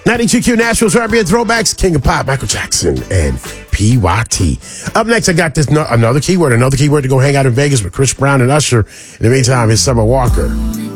92Q Nashville's R&B Throwbacks, King of Pop, Michael Jackson, and PYT. Up next, I got this another keyword to go hang out in Vegas with Chris Brown and Usher. In the meantime, it's Summer Walker.